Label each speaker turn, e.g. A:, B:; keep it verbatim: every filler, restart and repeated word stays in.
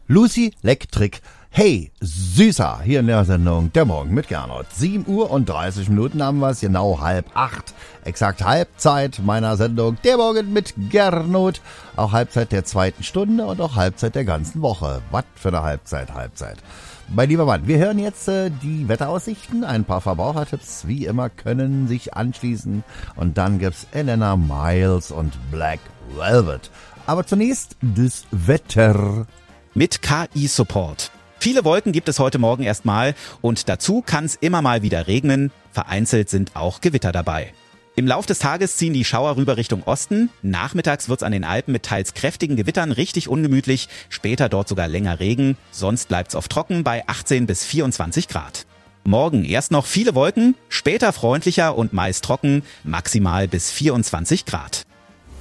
A: Lucy Electric. Hey, Süßer, hier in der Sendung Der Morgen mit Gernot. sieben Uhr und dreißig Minuten haben wir es, genau halb acht. Exakt Halbzeit meiner Sendung Der Morgen mit Gernot. Auch Halbzeit der zweiten Stunde und auch Halbzeit der ganzen Woche. Was für eine Halbzeit, Halbzeit. Mein lieber Mann, wir hören jetzt äh, die Wetteraussichten. Ein paar Verbrauchertipps, wie immer, können sich anschließen. Und dann gibt's Elena Miles und Black Velvet. Aber zunächst das Wetter.
B: Mit K I-Support. Viele Wolken gibt es heute Morgen erstmal und dazu kann es immer mal wieder regnen. Vereinzelt sind auch Gewitter dabei. Im Lauf des Tages ziehen die Schauer rüber Richtung Osten. Nachmittags wird's an den Alpen mit teils kräftigen Gewittern richtig ungemütlich. Später dort sogar länger Regen. Sonst bleibt's oft trocken bei achtzehn bis vierundzwanzig Grad. Morgen erst noch viele Wolken, später freundlicher und meist trocken, maximal bis vierundzwanzig Grad.